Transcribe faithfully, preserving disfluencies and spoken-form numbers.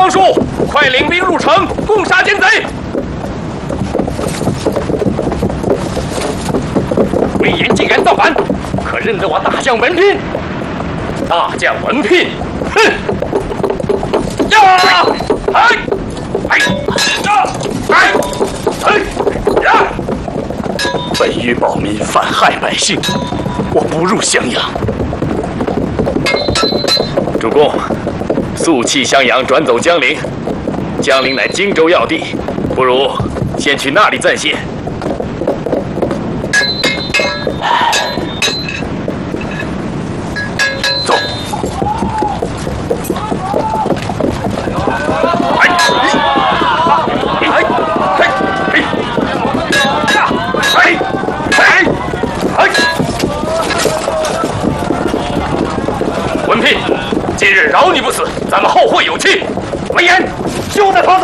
光叔，快领兵入城，攻杀奸贼！魏延竟然造反，可认得我大将文聘？大将文聘，哼！呀！哎！哎！呀！哎！哎！呀！本欲保民，反害百姓，我不入襄阳。主公，速弃襄阳，转走江陵。江陵乃荆州要地，不如先去那里暂歇。走。哎！哎！哎！哎！哎！哎！哎！文聘，今日饶你不死，咱们后会有期。文言，休得逃！